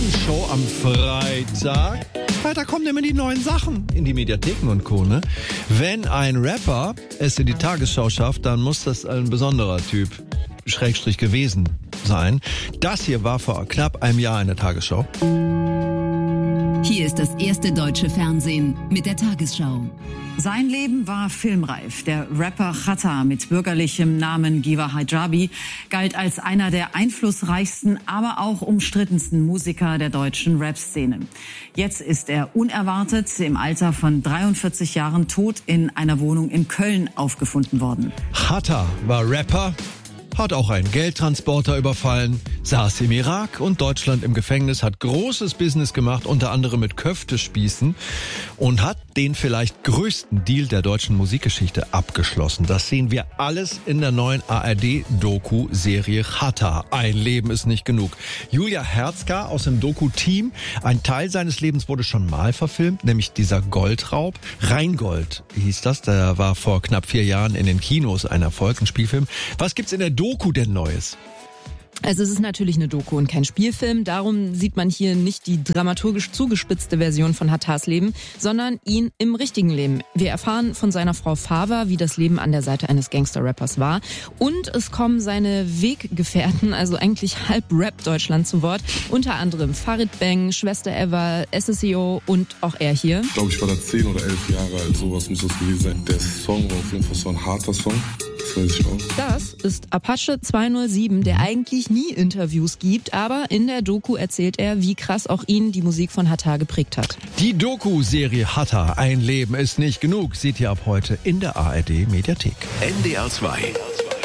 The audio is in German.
Tagesschau am Freitag. Freitag kommen immer die neuen Sachen in die Mediatheken und Co. Ne? Wenn ein Rapper es in die Tagesschau schafft, dann muss das ein besonderer Typ Schrägstrich gewesen sein. Das hier war vor knapp einem Jahr in der Tagesschau. Hier ist das erste deutsche Fernsehen mit der Tagesschau. Sein Leben war filmreif. Der Rapper Xhata mit bürgerlichem Namen Giwa Hijabi galt als einer der einflussreichsten, aber auch umstrittensten Musiker der deutschen Rap-Szene. Jetzt ist er unerwartet im Alter von 43 Jahren tot in einer Wohnung in Köln aufgefunden worden. Xhata war Rapper, hat auch einen Geldtransporter überfallen, saß im Irak und Deutschland im Gefängnis, hat großes Business gemacht, unter anderem mit Köftespießen und hat den vielleicht größten Deal der deutschen Musikgeschichte abgeschlossen. Das sehen wir alles in der neuen ARD-Doku-Serie Xhata. Ein Leben ist nicht genug. Julia Herzka aus dem Doku-Team. Ein Teil seines Lebens wurde schon mal verfilmt, nämlich dieser Goldraub. Rheingold hieß das. Der war vor knapp 4 Jahren in den Kinos ein Erfolg, ein Spielfilm. Was gibt's in der Doku denn Neues? Also es ist natürlich eine Doku und kein Spielfilm. Darum sieht man hier nicht die dramaturgisch zugespitzte Version von Xhatas Leben, sondern ihn im richtigen Leben. Wir erfahren von seiner Frau Fava, wie das Leben an der Seite eines Gangster-Rappers war. Und es kommen seine Weggefährten, also eigentlich halb Rap-Deutschland zu Wort. Unter anderem Farid Bang, Schwester Eva, SSEO und auch er hier. Ich glaube, ich war da 10 oder 11 Jahre alt, sowas muss das gewesen sein. Der Song war auf jeden Fall so ein harter Song. Das weiß ich auch. Das ist Apache 207, der eigentlich nie Interviews gibt, aber in der Doku erzählt er, wie krass auch ihn die Musik von Xhata geprägt hat. Die Doku-Serie Xhata, ein Leben ist nicht genug, seht ihr ab heute in der ARD-Mediathek. NDR 2